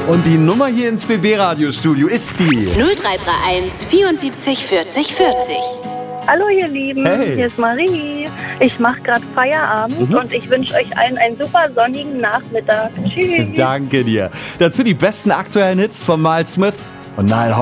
Und die Nummer hier ins BB-Radiostudio ist die 0331 74 40 40. Hallo ihr Lieben, Hey. Hier ist Marie. Ich mache gerade Feierabend und ich wünsche euch allen einen super sonnigen Nachmittag. Tschüss. Danke dir. Dazu die besten aktuellen Hits von Miles Smith und Nile